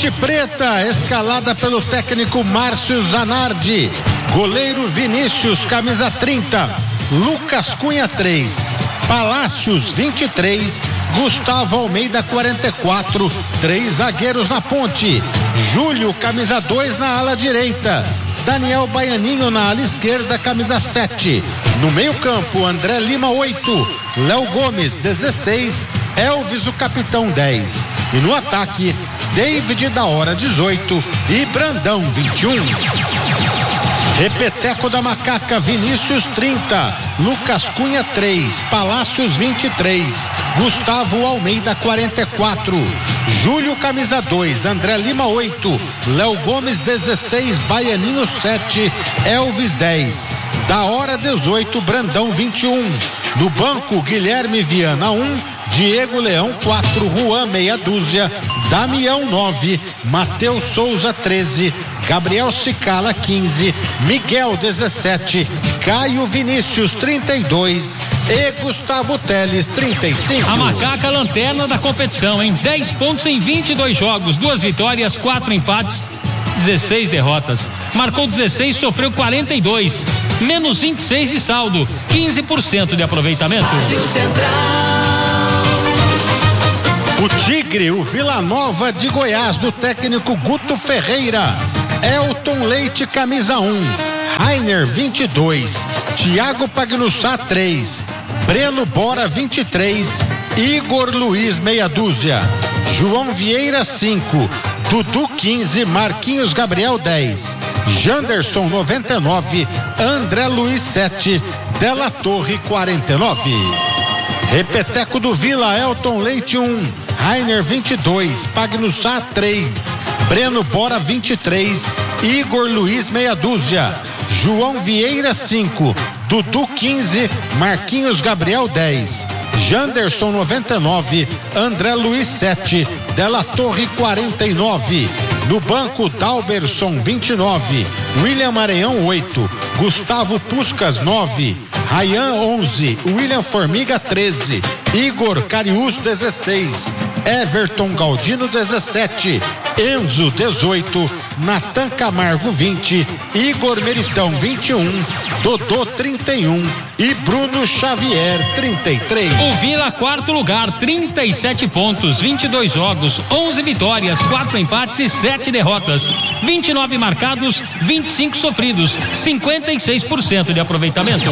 Ponte Preta, escalada pelo técnico Márcio Zanardi. Goleiro Vinícius, camisa 30. Lucas Cunha, 3. Palácios, 23. Gustavo Almeida, 44. 3 zagueiros na ponte. Júlio, camisa 2, na ala direita. Daniel Baianinho na ala esquerda, camisa 7. No meio-campo, André Lima, 8. Léo Gomes, 16. Elvis, o capitão, 10. E no ataque, David da hora, 18. E Brandão, 21. Repeteco da Macaca, Vinícius, 30. Lucas Cunha, 3. Palácios, 23. Gustavo Almeida, 44. Júlio, camisa 2. André Lima, 8. Léo Gomes, 16. Baianinho, 7. Elvis, 10. Da hora, 18. Brandão, 21. No banco, Guilherme Viana, 1. Diego Leão, 4. Juan, meia dúzia. Damião, 9. Matheus Souza, 13. Gabriel Cicala, 15. Miguel, 17. Caio Vinícius, 32. E Gustavo Teles, 35. A Macaca, lanterna da competição, em 10 pontos em 22 jogos, 2 vitórias, 4 empates, 16 derrotas. Marcou 16, sofreu 42. Menos 26 de saldo, 15% de aproveitamento. O Tigre, o Vila Nova de Goiás, do técnico Guto Ferreira. Elton Leite, camisa 1. Rainer, 22. Thiago Pagnussá, 3. Breno Bora, 23. Igor Luiz, meia dúzia. João Vieira, 5. Dudu, 15. Marquinhos Gabriel, 10. Janderson, 99. André Luiz, 7. Della Torre, 49. Repeteco do Vila, Elton Leite, 1. Rainer, 22. Pagnussá, 3. Breno Bora, 23. Igor Luiz, meia dúzia. João Vieira, 5. Dudu, 15. Marquinhos Gabriel, 10. Janderson, 99. André Luiz, 7. Della Torre, 49. No banco, Dalberson, 29. William Maranhão, 8. Gustavo Puscas, 9. Rayan, 11. William Formiga, 13. Igor Cariús, 16. Everton Galdino, 17. Enzo, 18. Natan Camargo, 20. Igor Meritão, 21. Dodô, 31. E Bruno Xavier, 33. O Vila, 4º lugar, 37 pontos, 22 jogos, 11 vitórias, 4 empates e 7 derrotas. 29 marcados, 25 sofridos, 56% de aproveitamento.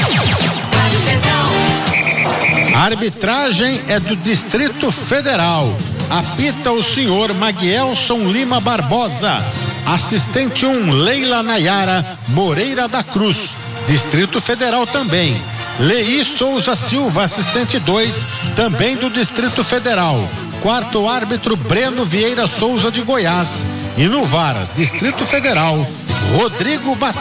A arbitragem é do Distrito Federal. Apita o senhor Maguielson Lima Barbosa. Assistente 1, Leila Nayara Moreira da Cruz. Distrito Federal também. Leí Souza Silva, assistente 2, também do Distrito Federal. 4º árbitro, Breno Vieira Souza de Goiás. E no VAR, Distrito Federal, Rodrigo Batista.